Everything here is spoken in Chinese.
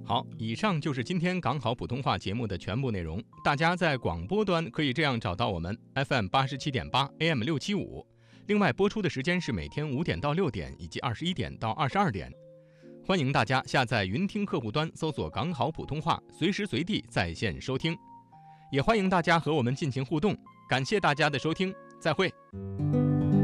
好，以上就是今天港好普通话节目的全部内容。大家在广播端可以这样找到我们 FM 87.8 AM 675，另外播出的时间是每天5点到6点以及21点到22点。欢迎大家下载云听客户端，搜索港好普通话，随时随地在线收听。也欢迎大家和我们进行互动，感谢大家的收听，再会。